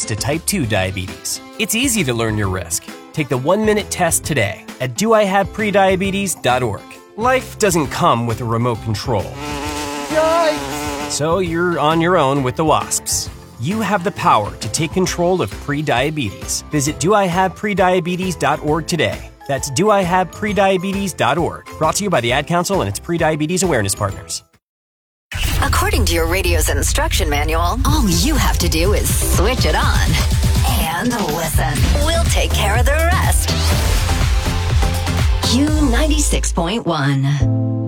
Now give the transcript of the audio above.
odds to type 2 diabetes. It's easy to learn your risk. Take the 1-minute test today at doihaveprediabetes.org. Life doesn't come with a remote control. Yikes! So you're on your own with the WASPs. You have the power to take control of prediabetes. Visit doihaveprediabetes.org today. That's doihaveprediabetes.org. Brought to you by the Ad Council and its Prediabetes Awareness Partners. According to your radio's instruction manual, all you have to do is switch it on and listen. We'll take care of the rest. Q96.1.